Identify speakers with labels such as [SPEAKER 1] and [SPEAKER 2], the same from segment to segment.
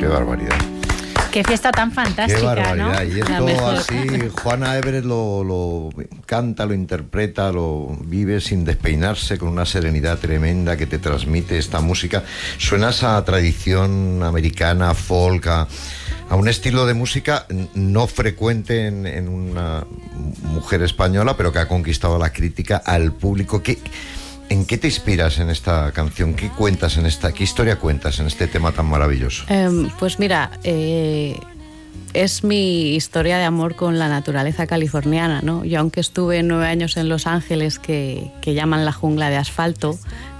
[SPEAKER 1] Qué barbaridad.
[SPEAKER 2] Qué fiesta tan fantástica,
[SPEAKER 1] qué barbaridad,
[SPEAKER 2] ¿no?
[SPEAKER 1] Y esto así, Juana Everett lo canta, lo interpreta, lo vive sin despeinarse, con una serenidad tremenda que te transmite esta música. Suena a esa tradición americana, folk, a un estilo de música no frecuente en una mujer española, pero que ha conquistado la crítica, al público. ¿En qué te inspiras en esta canción? ¿Qué cuentas qué historia cuentas en este tema tan maravilloso?
[SPEAKER 3] Pues mira, es mi historia de amor con la naturaleza californiana, ¿no? Yo, aunque estuve 9 años en Los Ángeles, que llaman la jungla de asfalto,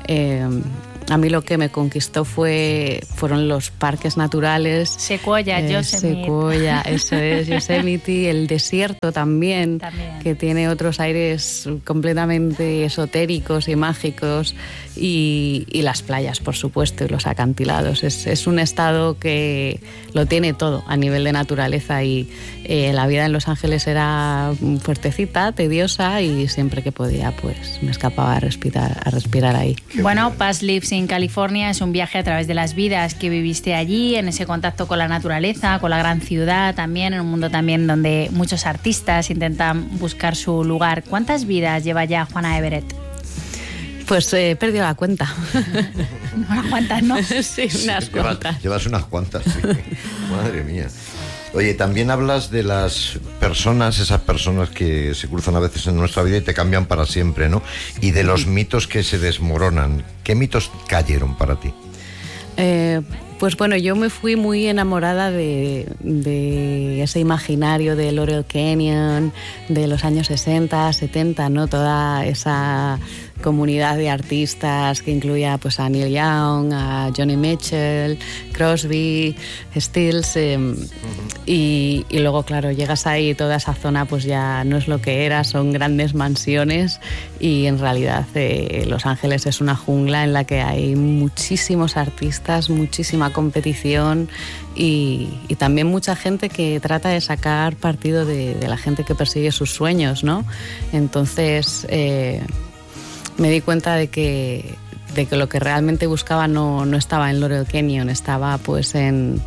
[SPEAKER 3] a mí lo que me conquistó fueron los parques naturales.
[SPEAKER 2] Sequoia, Yosemite.
[SPEAKER 3] Sequoia, eso es, Yosemite, el desierto también, que tiene otros aires completamente esotéricos y mágicos, y las playas, por supuesto, y los acantilados. Es un estado que lo tiene todo a nivel de naturaleza, y la vida en Los Ángeles era fuertecita, tediosa, y siempre que podía pues me escapaba a respirar ahí.
[SPEAKER 2] Bueno, Past Lives in California es un viaje a través de las vidas que viviste allí, en ese contacto con la naturaleza, con la gran ciudad también, en un mundo también donde muchos artistas intentan buscar su lugar. ¿Cuántas vidas lleva ya Juana Everett?
[SPEAKER 3] Pues he perdido la cuenta.
[SPEAKER 2] Unas cuantas, ¿no?
[SPEAKER 3] Sí, unas cuantas.
[SPEAKER 1] Llevas unas cuantas, sí. Madre mía. Oye, también hablas de las personas, esas personas que se cruzan a veces en nuestra vida y te cambian para siempre, ¿no? Y de los mitos que se desmoronan. ¿Qué mitos cayeron para ti?
[SPEAKER 3] Pues bueno, yo me fui muy enamorada de ese imaginario de Laurel Canyon, de los años 60, 70, ¿no? Toda esa comunidad de artistas que incluía pues a Neil Young, a Joni Mitchell, Crosby, Stills, y luego, claro, llegas ahí y toda esa zona pues ya no es lo que era, son grandes mansiones, y en realidad Los Ángeles es una jungla en la que hay muchísimos artistas, muchísima competición, y también mucha gente que trata de sacar partido de la gente que persigue sus sueños, ¿no? Entonces me di cuenta de que lo que realmente buscaba no estaba en Laurel Canyon, estaba pues en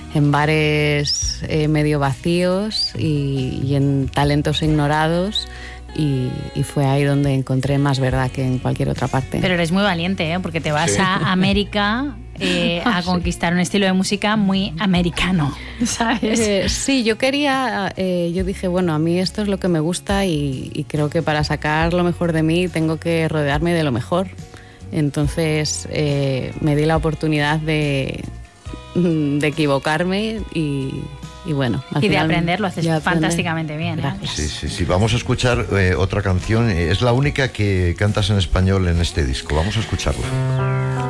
[SPEAKER 3] bares medio vacíos y en talentos ignorados, y fue ahí donde encontré más verdad que en cualquier otra parte.
[SPEAKER 2] Pero eres muy valiente, porque te vas a América a conquistar un estilo de música muy americano, ¿sabes?
[SPEAKER 3] Sí, yo dije, bueno, a mí esto es lo que me gusta, y creo que para sacar lo mejor de mí tengo que rodearme de lo mejor. Entonces me di la oportunidad de equivocarme, y bueno,
[SPEAKER 2] y de aprender, lo haces fantásticamente bien.
[SPEAKER 1] Sí. Vamos a escuchar otra canción. Es la única que cantas en español en este disco. Vamos a escucharla.